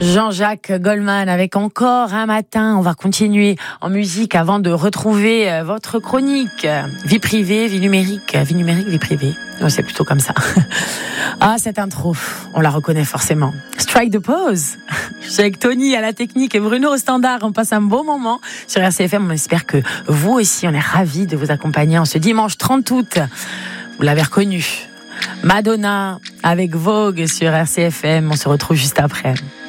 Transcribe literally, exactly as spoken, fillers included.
Jean-Jacques Goldman avec Encore un matin. On va continuer en musique avant de retrouver votre chronique. Vie privée, vie numérique, vie numérique, vie privée. Oh, c'est plutôt comme ça. Ah, cette intro, on la reconnaît forcément. Strike the pose. Je suis avec Tony à la technique et Bruno au standard. On passe un beau moment sur R C F M. On espère que vous aussi, on est ravis de vous accompagner en ce dimanche trente août. Vous l'avez reconnu. Madonna avec Vogue sur R C F M. On se retrouve juste après.